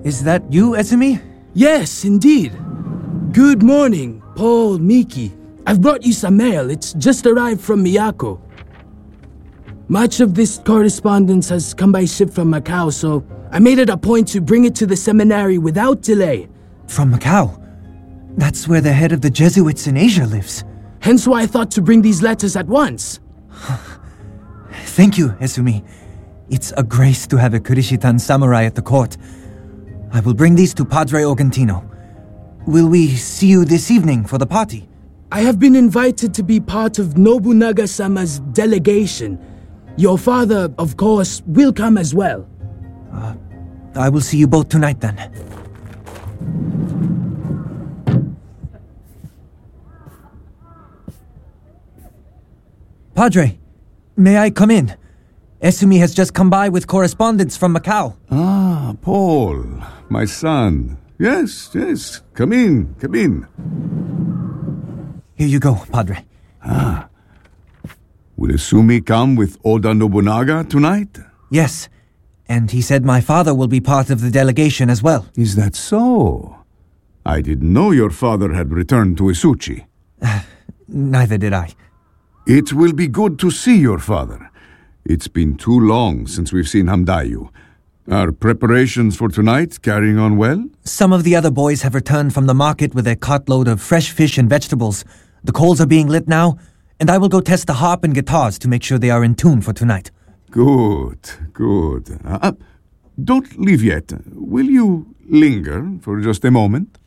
Is that you, Esumi? Yes, indeed. Good morning, Paul Miki. I've brought you some mail. It's just arrived from Miyako. Much of this correspondence has come by ship from Macau, so I made it a point to bring it to the seminary without delay. From Macau? That's where the head of the Jesuits in Asia lives. Hence why I thought to bring these letters at once. Thank you, Esumi. It's a grace to have a Kurishitan samurai at the court. I will bring these to Padre Organtino. Will we see you this evening for the party? I have been invited to be part of Nobunaga-sama's delegation. Your father, of course, will come as well. I will see you both tonight then. Padre, may I come in? Esumi has just come by with correspondence from Macau. Ah, Paul, my son. Yes, come in. Here you go, Padre. Will Esumi come with Oda Nobunaga tonight? Yes, and he said my father will be part of the delegation as well. Is that so? I didn't know your father had returned to Isuchi. Neither did I. It will be good to see your father. It's been too long since we've seen Hamdayu. Are preparations for tonight carrying on well? Some of the other boys have returned from the market with a cartload of fresh fish and vegetables. The coals are being lit now, and I will go test the harp and guitars to make sure they are in tune for tonight. Good. Don't leave yet. Will you linger for just a moment?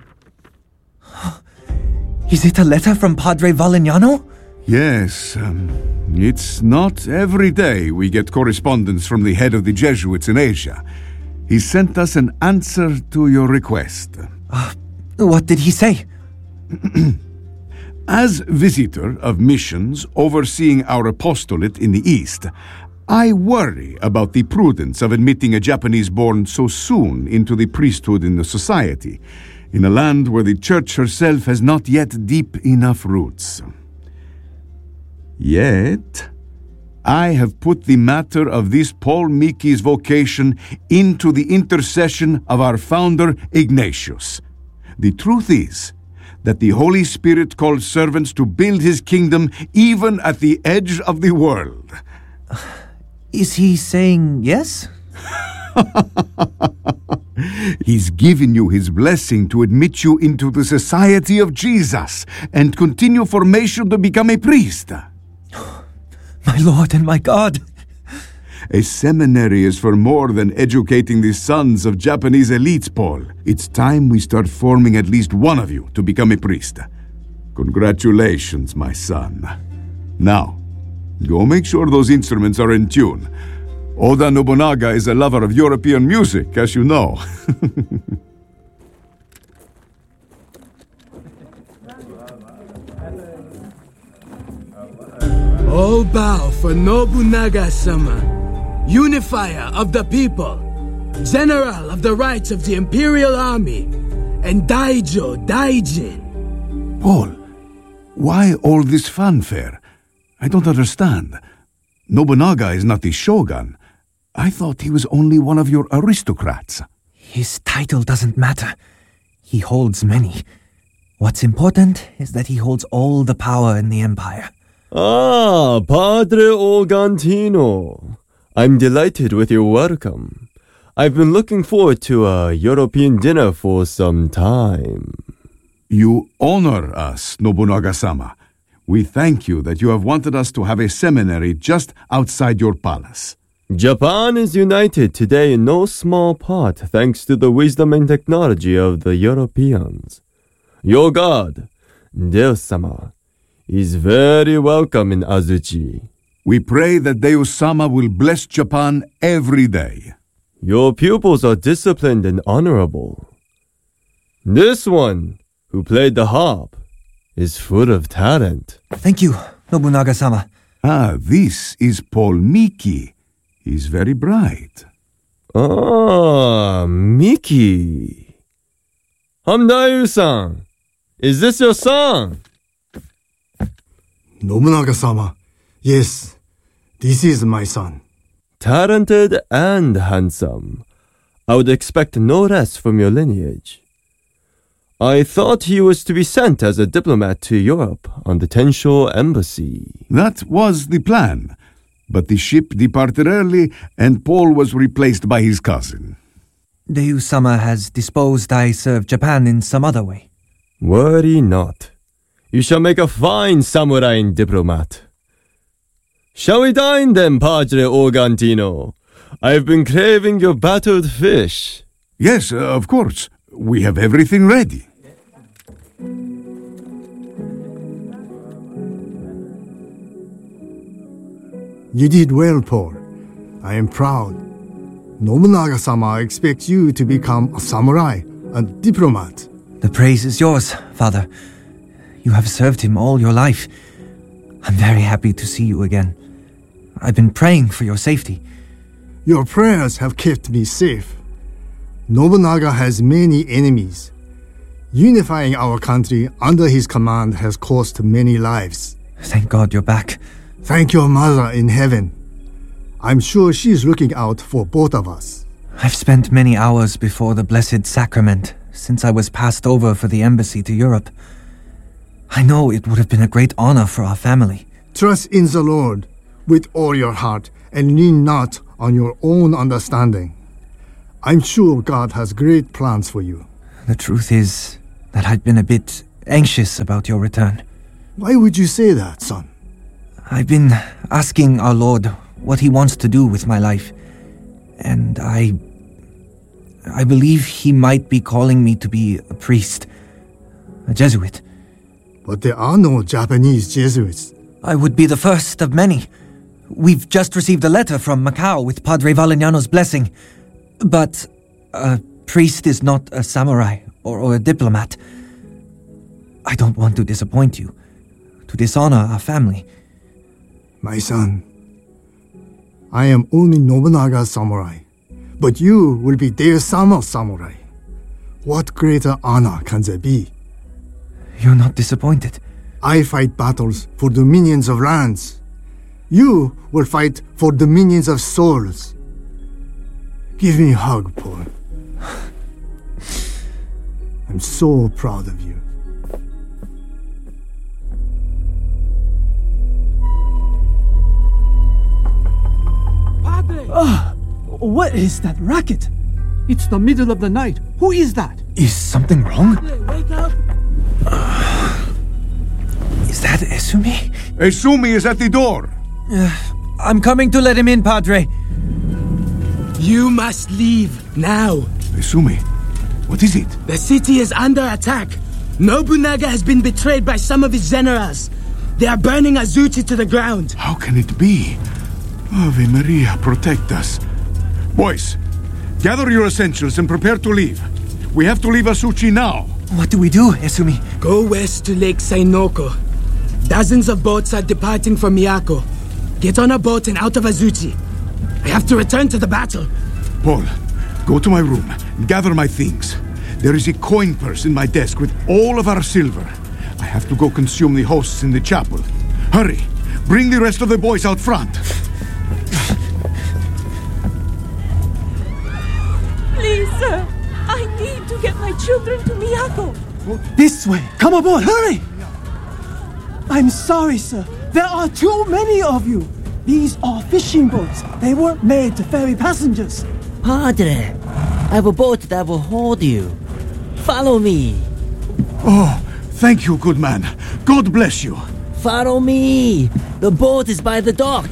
Is it a letter from Padre Valignano? Yes, it's not every day we get correspondence from the head of the Jesuits in Asia. He sent us an answer to your request. What did he say? As visitor of missions overseeing our apostolate in the East, I worry about the prudence of admitting a Japanese born so soon into the priesthood in the society, in a land where the Church herself has not yet deep enough roots. Yet, I have put the matter of this Paul Miki's vocation into the intercession of our founder, Ignatius. The truth is that the Holy Spirit calls servants to build his kingdom even at the edge of the world. Is he saying yes? He's given you his blessing to admit you into the society of Jesus and continue formation to become a priest. My Lord and my God. A seminary is for more than educating the sons of Japanese elites, Paul. It's time we start forming at least one of you to become a priest. Congratulations, my son. Now, go make sure those instruments are in tune. Oda Nobunaga is a lover of European music, as you know. All bow for Nobunaga-sama, unifier of the people, general of the rights of the Imperial Army, and Daijo Daijin. Paul, why all this fanfare? I don't understand. Nobunaga is not the shogun. I thought he was only one of your aristocrats. His title doesn't matter. He holds many. What's important is that he holds all the power in the empire. Ah, Padre Organtino. I'm delighted with your welcome. I've been looking forward to a European dinner for some time. You honor us, Nobunaga-sama. We thank you that you have wanted us to have a seminary just outside your palace. Japan is united today in no small part thanks to the wisdom and technology of the Europeans. Your God, Deus-sama, is very welcome in Azuchi. We pray that Deus-sama will bless Japan every day. Your pupils are disciplined and honorable. This one, who played the harp, is full of talent. Thank you, Nobunaga-sama. This is Paul Miki. He's very bright. Ah, Miki. Hamdayu-san, is this your son? Nobunaga-sama. Yes, this is my son. Talented and handsome. I would expect no less from your lineage. I thought he was to be sent as a diplomat to Europe on the Tensho embassy. That was the plan. But the ship departed early, and Paul was replaced by his cousin. Deusama has disposed I serve Japan in some other way. Worry not. You shall make a fine samurai and diplomat. Shall we dine then, Padre Organtino? I've been craving your battered fish. Yes, of course. We have everything ready. You did well, Paul. I am proud. Nobunaga-sama expects you to become a samurai and diplomat. The praise is yours, Father. You have served him all your life. I'm very happy to see you again. I've been praying for your safety. Your prayers have kept me safe. Nobunaga has many enemies. Unifying our country under his command has cost many lives. Thank God you're back. Thank your mother in heaven. I'm sure she's looking out for both of us. I've spent many hours before the Blessed Sacrament since I was passed over for the embassy to Europe. I know it would have been a great honor for our family. Trust in the Lord with all your heart and lean not on your own understanding. I'm sure God has great plans for you. The truth is that I've been a bit anxious about your return. Why would you say that, son? I've been asking our Lord what he wants to do with my life, and I believe he might be calling me to be a priest, a Jesuit. But there are no Japanese Jesuits. I would be the first of many. We've just received a letter from Macau with Padre Valignano's blessing. But a priest is not a samurai or a diplomat. I don't want to disappoint you, to dishonor our family. My son, I am only Nobunaga's samurai, but you will be Deusama's samurai. What greater honor can there be? You're not disappointed? I fight battles for dominions of lands. You will fight for dominions of souls. Give me a hug, Paul. I'm so proud of you. Padre! What is that racket? It's the middle of the night. Who is that? Is something wrong? Padre, wake up! Is that Esumi? Esumi is at the door. I'm coming to let him in, Padre. You must leave now. Esumi, what is it? The city is under attack. Nobunaga has been betrayed by some of his generals. They are burning Azuchi to the ground. How can it be? Ave Maria, protect us. Boys, gather your essentials and prepare to leave. We have to leave Azuchi now. What do we do, Esumi? Go west to Lake Sainoko. Dozens of boats are departing from Miyako. Get on a boat and out of Azuchi. I have to return to the battle. Paul, go to my room and gather my things. There is a coin purse in my desk with all of our silver. I have to go consume the hosts in the chapel. Hurry, bring the rest of the boys out front. Please, sir. I need to get my children to Miyako. This way! Come aboard, hurry! I'm sorry, sir. There are too many of you. These are fishing boats. They weren't made to ferry passengers. Padre, I have a boat that will hold you. Follow me. Oh, thank you, good man. God bless you. Follow me. The boat is by the dock.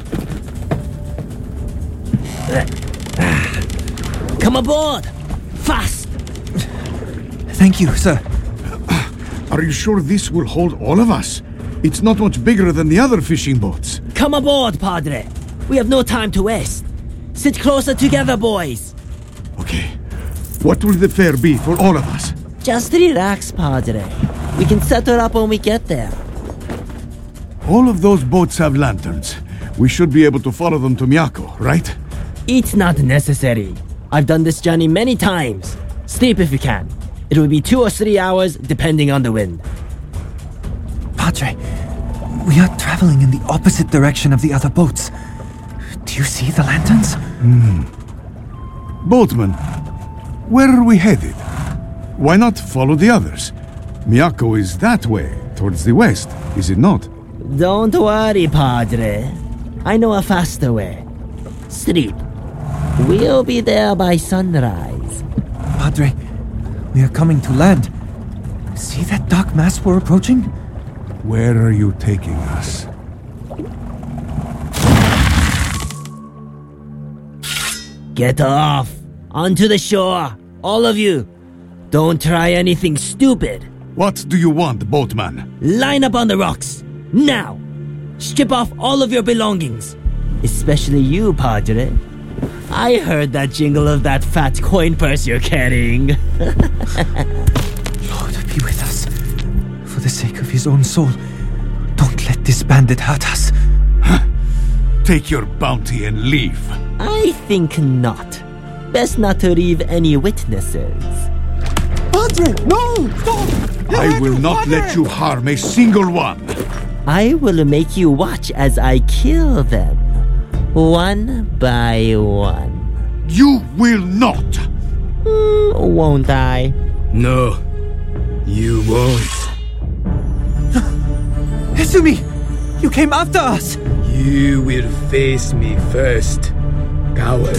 Come aboard. Fast. Thank you, sir. Are you sure this will hold all of us? It's not much bigger than the other fishing boats. Come aboard, Padre. We have no time to waste. Sit closer together, boys. Okay. What will the fare be for all of us? Just relax, Padre. We can settle up when we get there. All of those boats have lanterns. We should be able to follow them to Miyako, right? It's not necessary. I've done this journey many times. Sleep if you can. It will be 2 or 3 hours, depending on the wind. Padre, we are traveling in the opposite direction of the other boats. Do you see the lanterns? Boatman, where are we headed? Why not follow the others? Miyako is that way, towards the west, is it not? Don't worry, Padre. I know a faster way. Sleep. We'll be there by sunrise. Padre, we are coming to land. See that dark mass we're approaching? Where are you taking us? Get off! Onto the shore! All of you! Don't try anything stupid! What do you want, boatman? Line up on the rocks! Now! Strip off all of your belongings! Especially you, Padre. I heard that jingle of that fat coin purse you're carrying. Lord, be with us. For the sake of his own soul, don't let this bandit hurt us. Take your bounty and leave. I think not. Best not to leave any witnesses. Padre, no! Stop! I will not let you harm a single one. I will make you watch as I kill them. One by one. You will not! Won't I? No, you won't. Izumi! You came after us! You will face me first, coward.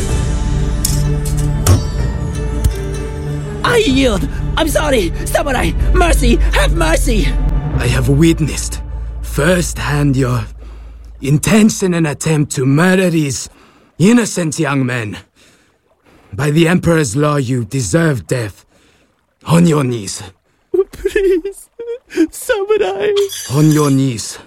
I yield! I'm sorry! Samurai! Mercy! Have mercy! I have witnessed firsthand your intention and attempt to murder these innocent young men. By the Emperor's law, you deserve death. On your knees. Please, Samurai. On your knees.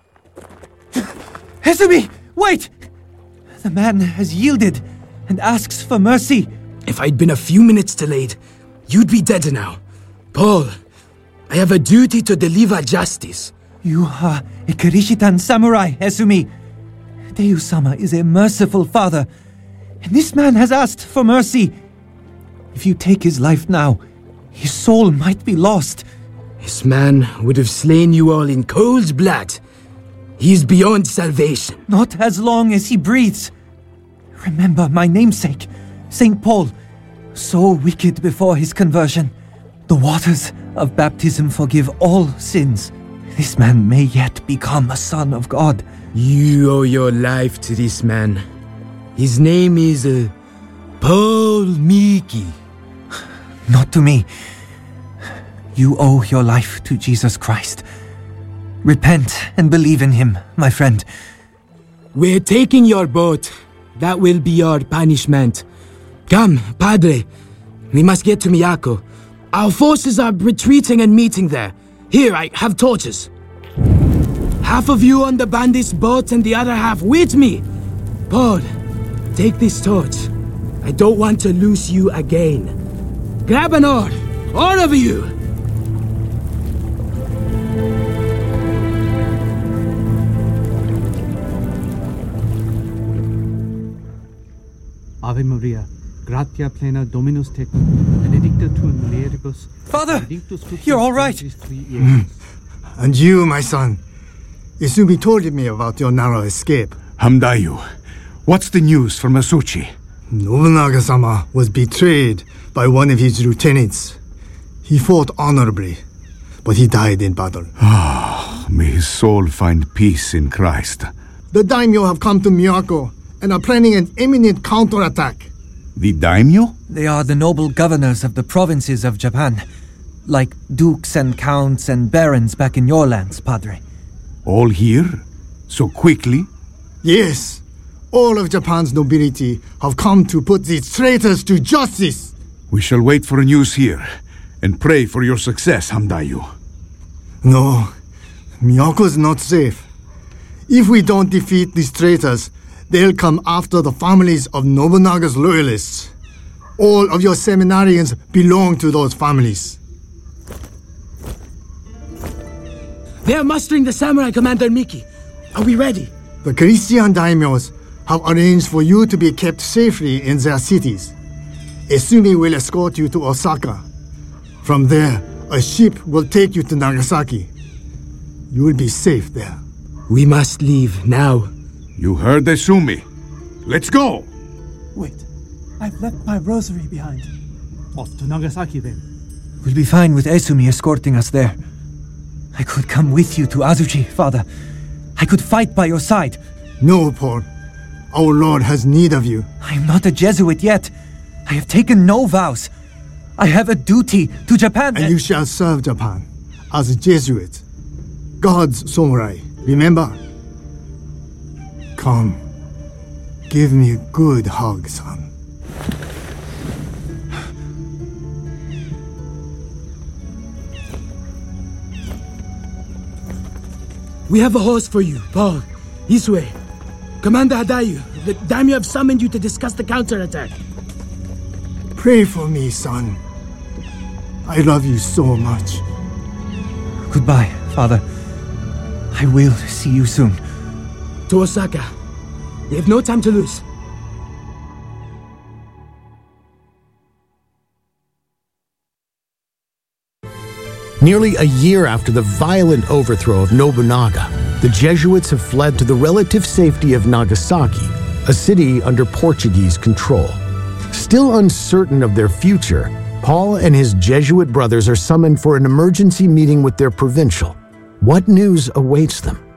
Izumi! Wait! The man has yielded and asks for mercy. If I'd been a few minutes delayed, you'd be dead now. Paul, I have a duty to deliver justice. You are a Kirishitan samurai, Izumi. Deusama is a merciful father, and this man has asked for mercy. If you take his life now, his soul might be lost. This man would have slain you all in cold blood. He is beyond salvation. Not as long as he breathes. Remember my namesake, St. Paul, so wicked before his conversion. The waters of baptism forgive all sins. This man may yet become a son of God. You owe your life to this man. His name is Paul Miki. Not to me. You owe your life to Jesus Christ. Repent and believe in him, my friend. We're taking your boat. That will be your punishment. Come, Padre. We must get to Miyako. Our forces are retreating and meeting there. Here, I have torches. Half of you on the bandit's boat and the other half with me. Paul, take this torch. I don't want to lose you again. Grab an oar, all of you. Ave Maria, gratia plena Dominus tecum, benedicta tu in mulieribus. Father, you're all right. And you, my son. Izumi told me about your narrow escape. Hamdayu, what's the news from Asuchi? Nobunaga-sama was betrayed by one of his lieutenants. He fought honorably, but he died in battle. May his soul find peace in Christ. The daimyo have come to Miyako and are planning an imminent counterattack. The daimyo? They are the noble governors of the provinces of Japan, like dukes and counts and barons back in your lands, Padre. All here? So quickly? Yes, all of Japan's nobility have come to put these traitors to justice. We shall wait for news here and pray for your success, Hamdayu. No, Miyako's not safe. If we don't defeat these traitors, they'll come after the families of Nobunaga's loyalists. All of your seminarians belong to those families. They're mustering the samurai commander Miki. Are we ready? The Christian daimyos have arranged for you to be kept safely in their cities. Izumi will escort you to Osaka. From there, a ship will take you to Nagasaki. You will be safe there. We must leave now. You heard Izumi. Let's go! Wait. I've left my rosary behind. Off to Nagasaki then. We'll be fine with Esumi escorting us there. I could come with you to Azuchi, Father. I could fight by your side. No, Paul. Our Lord has need of you. I am not a Jesuit yet. I have taken no vows. I have a duty to Japan. And you shall serve Japan as a Jesuit. God's samurai, remember? Come. Give me a good hug, son. We have a horse for you, Paul. This way. Commander Hadayu, the daimyo have summoned you to discuss the counterattack. Pray for me, son. I love you so much. Goodbye, Father. I will see you soon. To Osaka. You have no time to lose. Nearly a year after the violent overthrow of Nobunaga, the Jesuits have fled to the relative safety of Nagasaki, a city under Portuguese control. Still uncertain of their future, Paul and his Jesuit brothers are summoned for an emergency meeting with their provincial. What news awaits them?